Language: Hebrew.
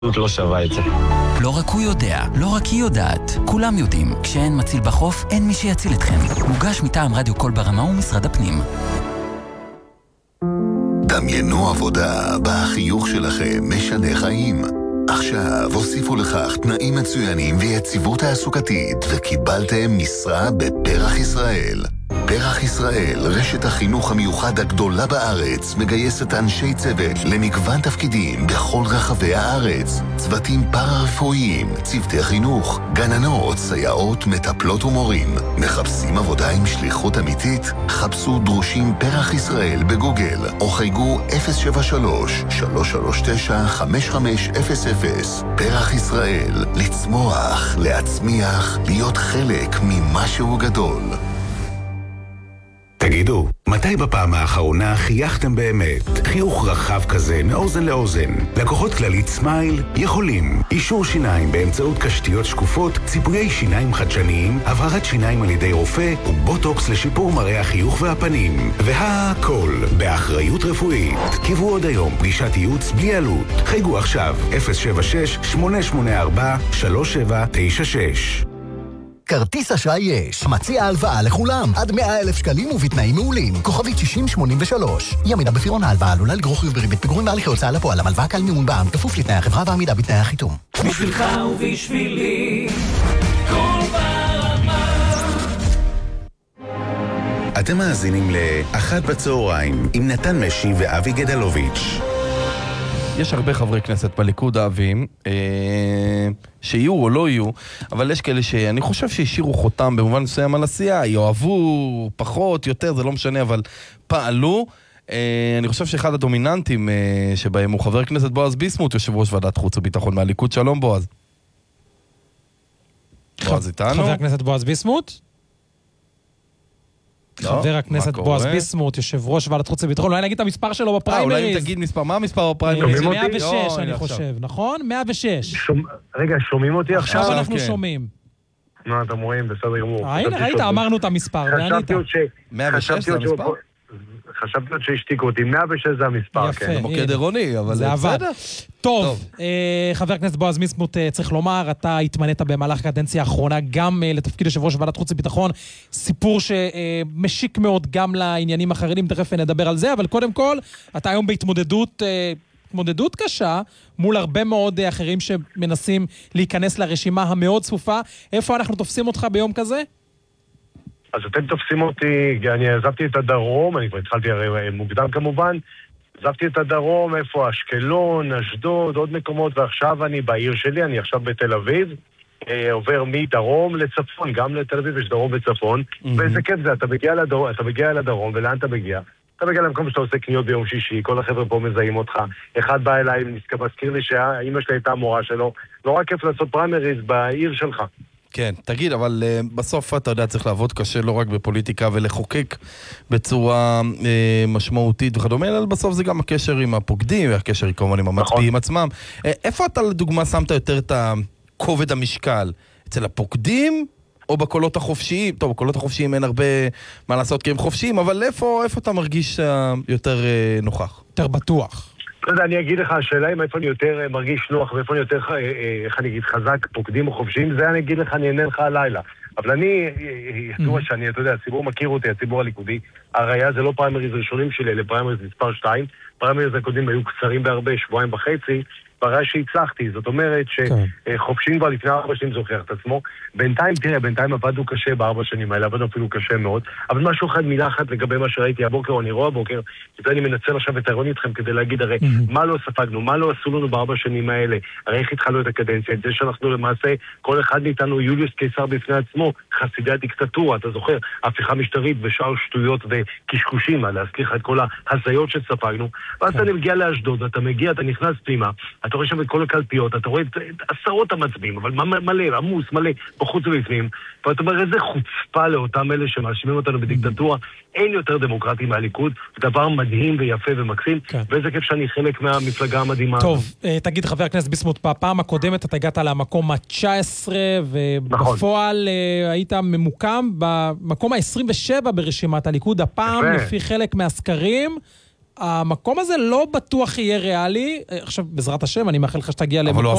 לא שווה את זה. לא רק הוא יודע, לא רק היא יודעת. כולם יודעים, כשאין מציל בחוף, אין מי שיציל אתכם. מוגש מטעם רדיו קול ברמה ומשרד הפנים. דמיינו עבודה בה החיוך שלכם משנה חיים. עכשיו הוסיפו לכך תנאים מצוינים ויציבות תעסוקתית וקיבלתם משרה בפרח ישראל. פרח ישראל, רשת החינוך המיוחד הגדולה בארץ, מגייסת אנשי צוות למגוון תפקידים בכל רחבי הארץ. צוותים פארה-רפואיים, צוותי חינוך, גננות, סייעות, מטפלות ומורים. מחפשים עבודה עם שליחות אמיתית? חפשו דרושים פרח ישראל בגוגל, או חייגו 073-339-5500. פרח ישראל, לצמוח, להצמיח, להיות חלק ממשהו גדול. תגידו, מתי בפעם האחרונה חייכתם באמת? חיוך רחב כזה מאוזן לאוזן. לקוחות כללית סמייל יכולים. אישור שיניים באמצעות קשתיות שקופות, ציפויי שיניים חדשניים, הבהרת שיניים על ידי רופא ובוטוקס לשיפור מראה החיוך והפנים. והכל באחריות רפואית. קיבלו עוד היום פגישת ייעוץ בלי עלות. חייגו עכשיו 076-884-3796. כרטיס אשראי יש. מציע הלוואה לכולם. עד 100,000 שקלים ובתנאים מעולים. כוכבית 6083. ימינה בפירעון ההלוואה עלולה לגרור חיוב בריבית פיגורים בהליכי הוצאה לפועל. המלוואה כלל מימון בע"מ כפוף לתנאי החברה ועמידה בתנאי החיתום. בשבילך ובשבילי קול ברמה. אתם מאזינים לאחת בצהריים עם נתן משי ואבי גדלוביץ'. יש הרבה חברי כנסת בליכוד אוהבים, שיהיו או לא יהיו, אבל יש כאלה שאני חושב שהשאירו חותם במובן מסוים על עשייה, יאהבו פחות, יותר, זה לא משנה, אבל פעלו. אני חושב שאחד הדומיננטים שבהם הוא חבר הכנסת בועז ביסמוט, יושב ראש ועדת חוץ וביטחון מהליכוד. שלום בועז. בועז איתנו? חבר הכנסת בועז ביסמוט? חבר הכנסת בועז ביסמוט, יושב ראש ועדת חוץ וביטחון, אולי נגיד את המספר שלו בפריימריז. אולי תגיד מספר, מה המספר בפריימריז? 106 אני חושב, נכון? 106. רגע, שומעים אותי עכשיו? עכשיו אנחנו שומעים. מה אתם רואים? בסדר גמור. הנה, ראית, אמרנו את המספר, וענית. 106 זה המספר? חשבתי עוד שהשתיקו אותי, 106 זה המספר. יפה, זה מוקד עירוני, אבל זה בסדר. טוב, חבר הכנסת בועז ביסמוט, צריך לומר, אתה התמנית במהלך הקדנציה האחרונה גם לתפקיד יושב ראש ועדת חוץ וביטחון, סיפור שמשיק מאוד גם לעניינים אחרים, תכף נדבר על זה, אבל קודם כל, אתה היום בהתמודדות קשה, מול הרבה מאוד אחרים שמנסים להיכנס לרשימה המאוד צפופה. איפה אנחנו תופסים אותך ביום כזה? אז אתם תופסים אותי, אני עזבתי את הדרום, אני כבר התחלתי הרי מוקדם כמובן, עזבתי את הדרום, איפה? אשקלון, אשדוד, עוד מקומות, ועכשיו אני בעיר שלי, אני עכשיו בתל אביב, עובר מדרום לצפון, גם לתל אביב יש דרום וצפון, ואיזה כיף זה, אתה מגיע לדרום, ולאן אתה מגיע? אתה מגיע למקום שאתה עושה קניות ביום שישי, כל החבר'ה פה מזהים אותך, אחד בא אליי, מזכיר לי שהאמא שלי הייתה המורה שלו, לא רק כיף לעשות פריימריז בעיר שלך. כן, תגיד, אבל בסוף אתה יודע, צריך לעבוד קשה לא רק בפוליטיקה ולחוקק בצורה משמעותית וכדומה, אלא בסוף זה גם הקשר עם הפוקדים, והקשר כמובן עם המצביעים עצמם. איפה אתה לדוגמה שמת יותר את כובד המשקל? אצל הפוקדים או בקולות החופשיים? טוב, בקולות החופשיים אין הרבה מה לעשות כי הם חופשיים, אבל איפה אתה מרגיש יותר נוכח? יותר בטוח. לא יודע, אני אגיד לך, השאלה אם איפה אני יותר מרגיש נוח ואיפה אני יותר, איך אני אגיד, חזק, פוקדים או חופשיים, זה אני אגיד לך, אני אענה לך הלילה. אבל אני, ידוע שאני, אתה יודע, הציבור מכיר אותי, הציבור הליכודי, הראיה זה לא פריימריז ראשונים שלי, אלא פריימריז מספר 2, פריימריז הקודמים היו קצרים בהרבה, 2.5 שבועות, ברעי שהצלחתי, זאת אומרת שחופשים כבר לפני 4 שנים זוכר את עצמו. בינתיים, תראה, בינתיים עבדנו קשה ב4 שנים האלה, עבדנו אפילו קשה מאוד, אבל משהו אחד, מילה אחת לגבי מה שראיתי הבוקר, או אני רואה הבוקר, כי אני מנצל עכשיו את האירוני איתכם כדי להגיד, הרי מה לא ספגנו, מה לא עשו לנו ב4 שנים האלה, הרי איך התחלנו את הקדנציה, את זה שאנחנו למעשה, כל אחד מאיתנו יוליוס קיסר בפני עצמו, חסידי הדיקטטורה, אתה זוכר, הפיכה משטרית ושאר שטויות וקשקושים, להזכיר לך את כל ההזיות שספגנו, ואז אתה מגיע לאשדוד, אתה מגיע, אתה נכנס פנימה, אתה רואה שם את כל הקלפיות, אתה רואה את עשרות המצביעים, אבל מלא, עמוס, מלא, בחוץ ובפנים, ואתה אומר, איזה חוצפה לאותם אלה שמאשימים אותנו בדיקטטורה, אין יותר דמוקרטי מהליכוד, דבר מדהים ויפה ומקסים, ואיזה כיף שאני חלק מהמפלגה המדהימה. טוב, תגיד חבר הכנסת ביסמוט, בפעם הקודמת אתה הגעת למקום ה-19, ובפועל היית ממוקם במקום ה-27 ברשימת הליכוד, הפעם לפי חלק מהסקרים, המקום הזה לא בטוח יהיה ריאלי. עכשיו, בעזרת השם, אני מאחל לך שתגיע למקום.